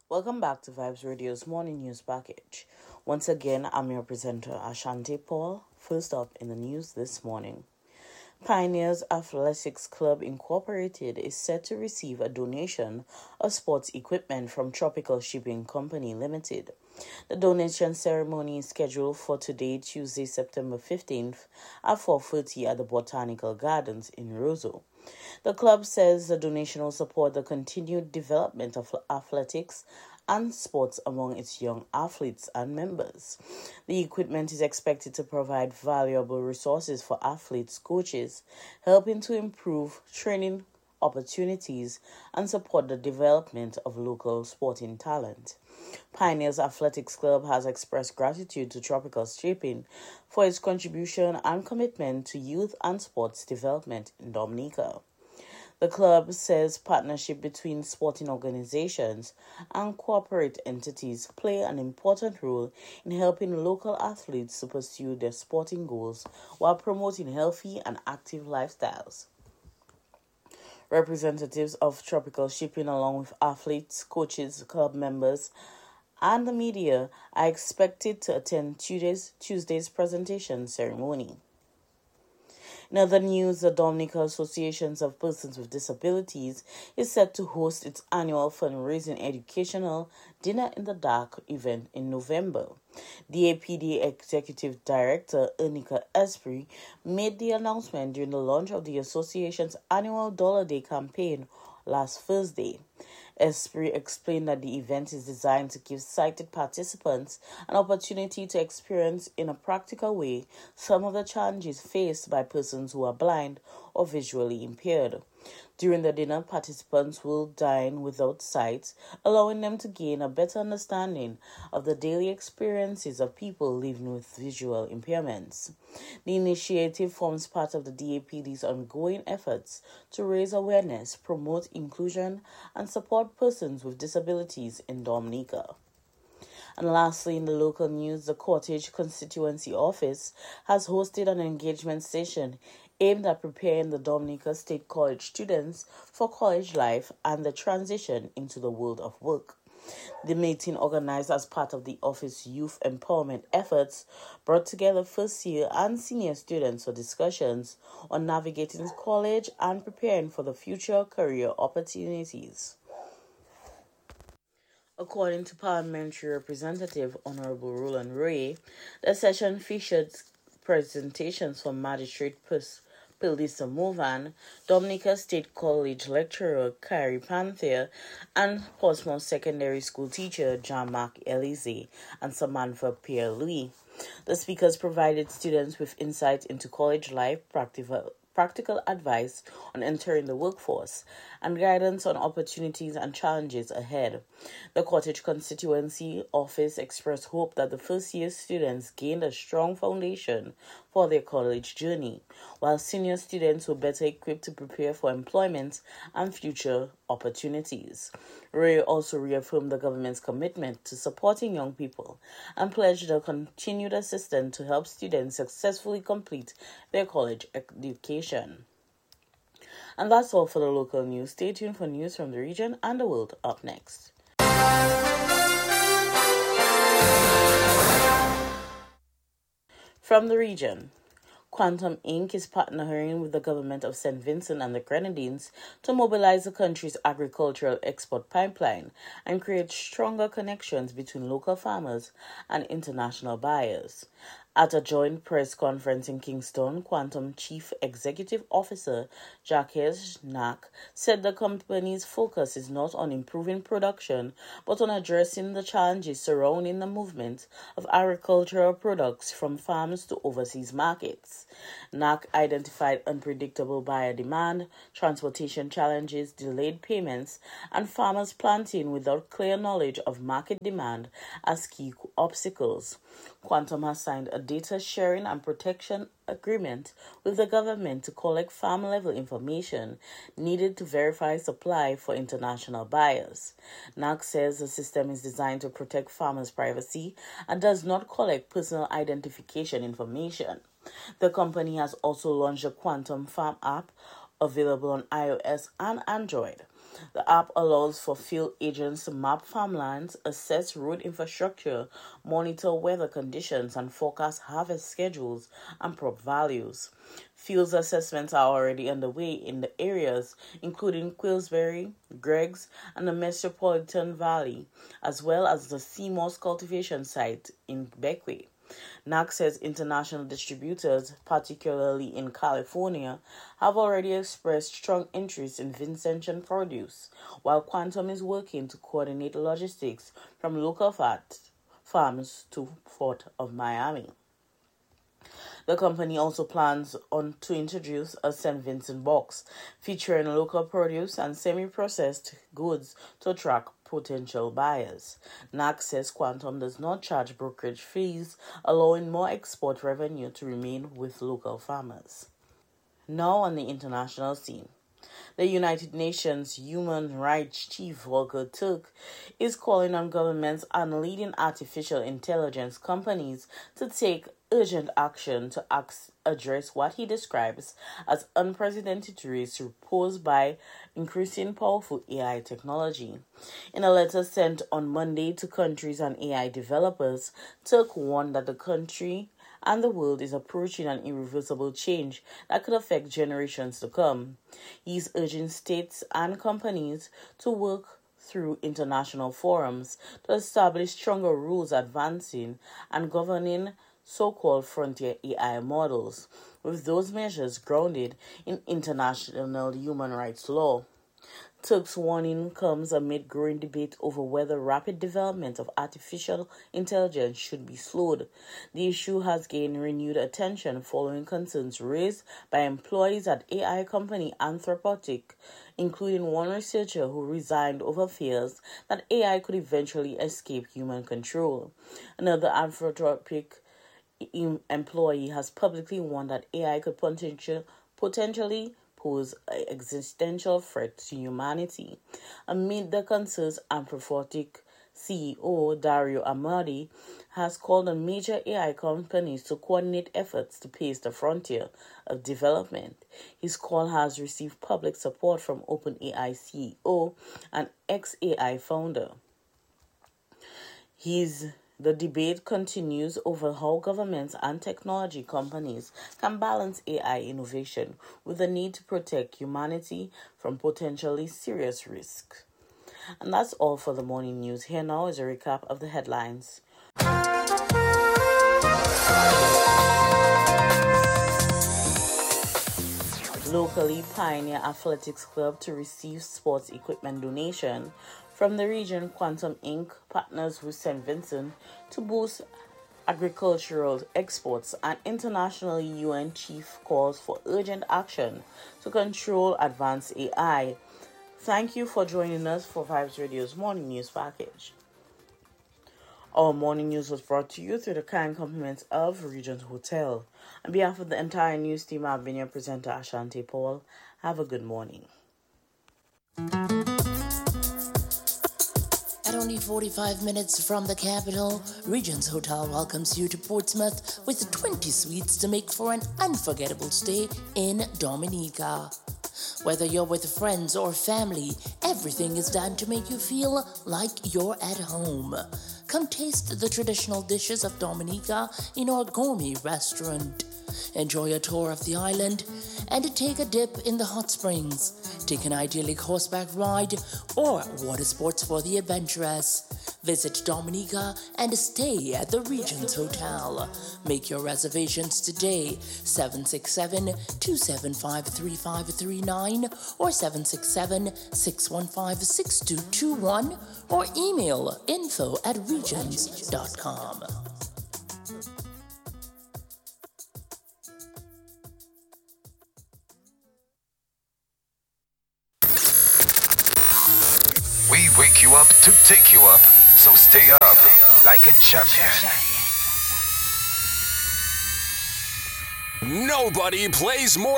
Welcome back to Vibes Radio's morning news package. Once again, I'm your presenter, Ashanti Paul. First up in the news this morning. Pioneers Athletics Club Incorporated is set to receive a donation of sports equipment from Tropical Shipping Company Limited. The donation ceremony is scheduled for today, Tuesday, September 15th at 4:30 at the Botanical Gardens in Roseau. The club says the donation will support the continued development of athletics and sports among its young athletes and members. The equipment is expected to provide valuable resources for athletes, coaches, helping to improve training opportunities and support the development of local sporting talent. Pioneers Athletics Club has expressed gratitude to Tropical Shipping for its contribution and commitment to youth and sports development in Dominica. The club says partnership between sporting organizations and corporate entities play an important role in helping local athletes to pursue their sporting goals while promoting healthy and active lifestyles. Representatives of Tropical Shipping, along with athletes, coaches, club members, and the media, are expected to attend Tuesday's presentation ceremony. In other news, the Dominica Associations of Persons with Disabilities is set to host its annual fundraising educational Dinner in the Dark event in November. DAPD Executive Director Ernika Esprit made the announcement during the launch of the association's annual Dollar Day campaign last Thursday. Esprit explained that the event is designed to give sighted participants an opportunity to experience in a practical way some of the challenges faced by persons who are blind or visually impaired. During the dinner, participants will dine without sight, allowing them to gain a better understanding of the daily experiences of people living with visual impairments. The initiative forms part of the DAPD's ongoing efforts to raise awareness, promote inclusion, and support persons with disabilities in Dominica. And lastly, in the local news, the Cottage Constituency Office has hosted an engagement session aimed at preparing the Dominica State College students for college life and the transition into the world of work. The meeting, organized as part of the office youth empowerment efforts, brought together first-year and senior students for discussions on navigating college and preparing for the future career opportunities. According to Parliamentary Representative Honorable Roland Ray, the session featured presentations from Magistrate Pelisa Movan, Dominica State College lecturer Carrie Panther, and Portsmouth Secondary School teacher Jean-Marc Elise and Samantha Pierre-Louis. The speakers provided students with insight into college life, practical advice on entering the workforce, and guidance on opportunities and challenges ahead. The Cottage Constituency Office expressed hope that the first-year students gained a strong foundation for their college journey, while senior students were better equipped to prepare for employment and future opportunities. Ray also reaffirmed the government's commitment to supporting young people and pledged a continued assistance to help students successfully complete their college education. And that's all for the local news. Stay tuned for news from the region and the world up next. From the region, Quantum Inc. is partnering with the government of St. Vincent and the Grenadines to mobilize the country's agricultural export pipeline and create stronger connections between local farmers and international buyers. At a joint press conference in Kingston, Quantum Chief Executive Officer Jacques Nack said the company's focus is not on improving production, but on addressing the challenges surrounding the movement of agricultural products from farms to overseas markets. Nack identified unpredictable buyer demand, transportation challenges, delayed payments, and farmers planting without clear knowledge of market demand as key obstacles. Quantum has signed a data sharing and protection agreement with the government to collect farm-level information needed to verify supply for international buyers. NAC says the system is designed to protect farmers' privacy and does not collect personal identification information. The company has also launched a Quantum Farm app available on iOS and Android. The app allows for field agents to map farmlands, assess road infrastructure, monitor weather conditions, and forecast harvest schedules and crop values. Field assessments are already underway in the areas including Queensberry, Greggs, and the Metropolitan Valley, as well as the Seamoss cultivation site in Beckway. NAC says international distributors, particularly in California, have already expressed strong interest in Vincentian produce, while Quantum is working to coordinate logistics from local farms to Port of Miami. The company also plans to introduce a St. Vincent box featuring local produce and semi-processed goods to attract potential buyers. NAC says Quantum does not charge brokerage fees, allowing more export revenue to remain with local farmers. Now on the international scene. The United Nations Human Rights Chief Volker Turk is calling on governments and leading artificial intelligence companies to take urgent action to address what he describes as unprecedented risks posed by increasing powerful AI technology. In a letter sent on Monday to countries and AI developers, Turk warned that the country and the world is approaching an irreversible change that could affect generations to come. He's urging states and companies to work through international forums to establish stronger rules advancing and governing so-called frontier AI models, with those measures grounded in international human rights law. Turk's warning comes amid growing debate over whether rapid development of artificial intelligence should be slowed. The issue has gained renewed attention following concerns raised by employees at AI company Anthropic, including one researcher who resigned over fears that AI could eventually escape human control. Another Anthropic employee has publicly warned that AI could potentially pose an existential threat to humanity. Amid the concerns, Anthropic CEO Dario Amodei has called on major AI companies to coordinate efforts to pace the frontier of development. His call has received public support from OpenAI CEO and ex-AI founder. The debate continues over how governments and technology companies can balance AI innovation with the need to protect humanity from potentially serious risks. And that's all for the morning news. Here now is a recap of the headlines. Locally, Pioneer Athletics Club to receive sports equipment donation from the region. Quantum Inc. partners with St. Vincent to boost agricultural exports, and internationally UN chief calls for urgent action to control advanced AI. Thank you for joining us for Vibes Radio's morning news package. Our morning news was brought to you through the kind compliments of Regent Hotel. On behalf of the entire news team, I've been your presenter, Ashante Paul. Have a good morning. At only 45 minutes from the capital, Regent's Hotel welcomes you to Portsmouth with 20 suites to make for an unforgettable stay in Dominica. Whether you're with friends or family, everything is done to make you feel like you're at home. Come taste the traditional dishes of Dominica in our gourmet restaurant. Enjoy a tour of the island and take a dip in the hot springs. Take an idyllic horseback ride or water sports for the adventurous. Visit Dominica and stay at the Regent's Hotel. Make your reservations today, 767-275-3539 or 767-615-6221 or email info@regents.com. We wake you up to take you up, so stay up like a champion. Nobody plays more